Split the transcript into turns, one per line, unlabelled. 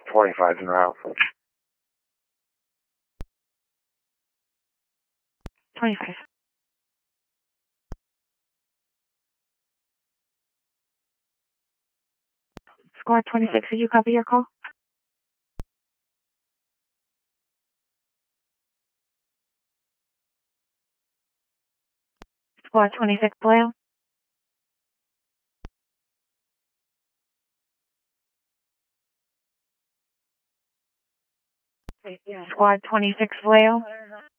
25 en route.
25. Squad 26, did you copy your call? Squad 26, Vallejo. Squad 26, Vallejo.